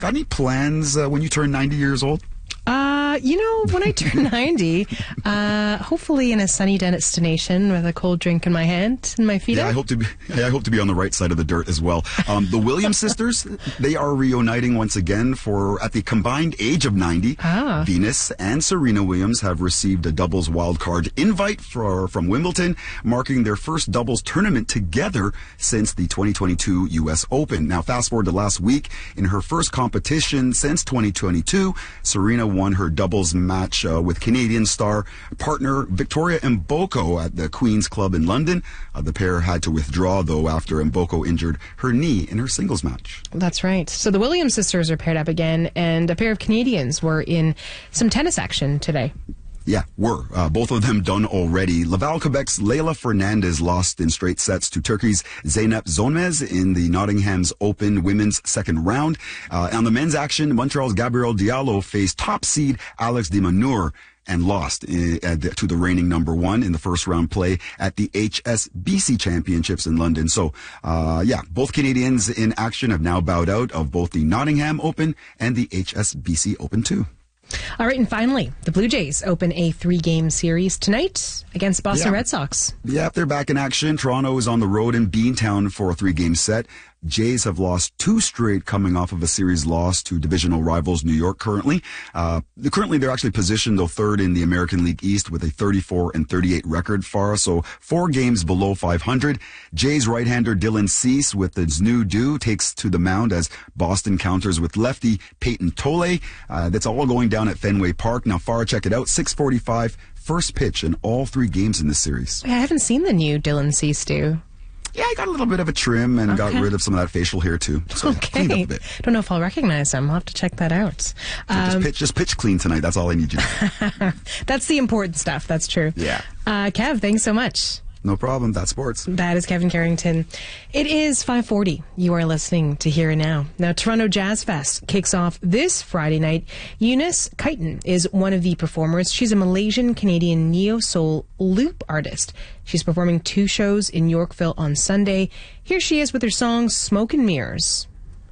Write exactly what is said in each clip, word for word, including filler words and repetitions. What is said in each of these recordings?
Got any plans uh, when you turn ninety years old? Uh, you know, when I turn ninety, uh, hopefully in a sunny destination with a cold drink in my hand and my feet Yeah, up. I hope to be. I hope to be on the right side of the dirt as well. Um, the Williams sisters, they are reuniting once again for at the combined age of ninety. Ah. Venus and Serena Williams have received a doubles wildcard invite for, from Wimbledon, marking their first doubles tournament together since the twenty twenty-two U S Open. Now, fast forward to last week, in her first competition since twenty twenty-two, Serena won her doubles match uh, with Canadian star partner Victoria Mboko at the Queen's Club in London. Uh, the pair had to withdraw, though, after Mboko injured her knee in her singles match. That's right. So the Williams sisters are paired up again, and a pair of Canadians were in some tennis action today. Yeah, were. Uh, both of them done already. Laval, Quebec's Leila Fernandez lost in straight sets to Turkey's Zeynep Zonmez in the Nottingham's Open women's second round. Uh, on the men's action, Montreal's Gabriel Diallo faced top seed Alex de Minaur and lost uh, to the reigning number one in the first round play at the H S B C Championships in London. So, uh, yeah, both Canadians in action have now bowed out of both the Nottingham Open and the H S B C Open too. All right, and finally, the Blue Jays open a three-game series tonight against Boston Yeah. Red Sox. Yeah, they're back in action. Toronto is on the road in Beantown for a three-game set. Jays have lost two straight coming off of a series loss to divisional rivals New York currently. Uh, currently, they're actually positioned, though, third in the American League East with a thirty-four and thirty-eight record, Farah, so four games below five hundred. Jays right-hander Dylan Cease with his new due takes to the mound as Boston counters with lefty Peyton Tole. Uh, that's all going down at Fenway Park. Now, Farah, check it out, six forty-five, first pitch in all three games in this series. I haven't seen the new Dylan Cease do. Yeah, I got a little bit of a trim and got Okay. rid of some of that facial hair too. So cleaned up Okay. a bit. Don't know if I'll recognize him. I'll have to check that out. So Um, just pitch, just pitch clean tonight. That's all I need you to do. that's the important stuff. That's true. Yeah. Uh, Kev, thanks so much. No problem. That's sports. That is Kevin Carrington. It is five forty. You are listening to Here and Now. Now, Toronto Jazz Fest kicks off this Friday night. Eunice Kaitan is one of the performers. She's a Malaysian-Canadian neo-soul loop artist. She's performing two shows in Yorkville on Sunday. Here she is with her song Smoke and Mirrors.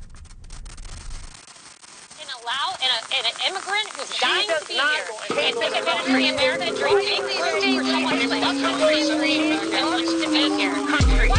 Allow an, an immigrant who's dying to be here and take advantage of the American dream, including for someone who loves country and wants to be here. Country.